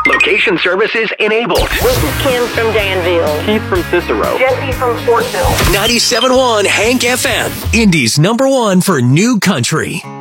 Location services enabled. This is Kim from Danville. Keith from Cicero. Jesse from Fortville. 97.1 Hank FM, Indy's #1 for new country.